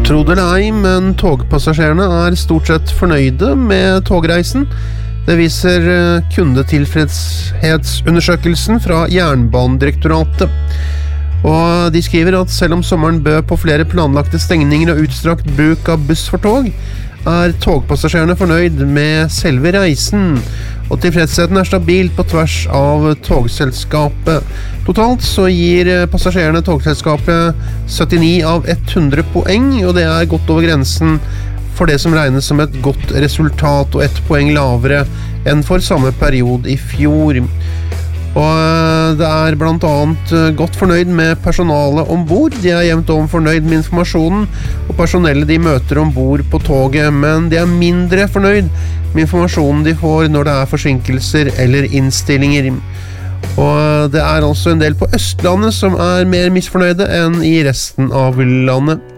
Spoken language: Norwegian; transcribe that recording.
Tro det eller ei, men togpassasjerene stort sett fornøyde med togreisen. Det viser kundetilfredshetsundersøkelsen fra Jernbanedirektoratet. Og de skriver at selv om sommeren bød på flere planlagte stengninger og utstrakt bruk av buss for tog, togpassasjerene fornøyd med selve reisen, og tilfredsheten stabil på tvers av togselskapet. Totalt så gir passasjerene togselskapet 79 av 100 poeng, og det godt over grensen for det som regnes som et godt resultat, og 1 poeng lavere enn for samme periode i fjor. Og det blant annet godt fornøyd med personalet ombord. De jevnt over fornøyd med informasjonen og personellet de møter ombord på toget, men de mindre fornøyd med informasjonen de får når det forsinkelser eller innstillinger. Og det altså en del på Østlandet som mer misfornøyde enn i resten av landet.